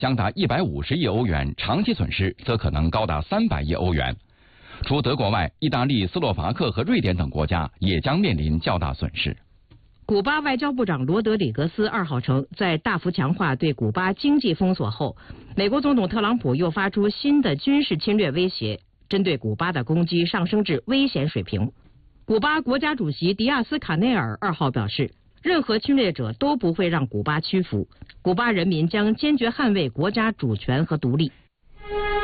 将达150亿欧元，长期损失则可能高达300亿欧元。除德国外，意大利、斯洛伐克和瑞典等国家也将面临较大损失。 古巴外交部长罗德里格斯2号称，在大幅强化对古巴经济封锁后，美国总统特朗普又发出新的军事侵略威胁，针对古巴的攻击上升至危险水平。古巴国家主席迪亚斯卡内尔2号表示，任何侵略者都不会让古巴屈服，古巴人民将坚决捍卫国家主权和独立。